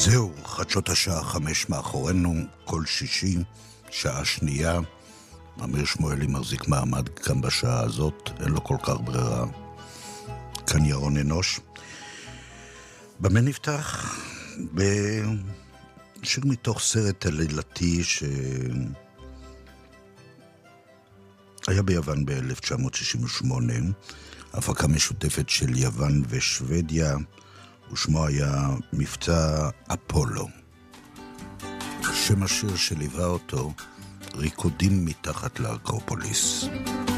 זהו, חדשות השעה 5 מאחורינו, כל שישי, שעה שנייה. אמיר שמואלי מחזיק מעמד גם בשעה הזאת, אין לו כל כך ברירה. כאן ירון אנוש. במה נפתח? בשיר מתוך סרט הלילתי שהיה ביוון ב-1968, הפקה משותפת של יוון ושוודיה, ושמו היה מבצע אפולו. שם השיר שליווה אותו, ריקודים מתחת לאקרופוליס.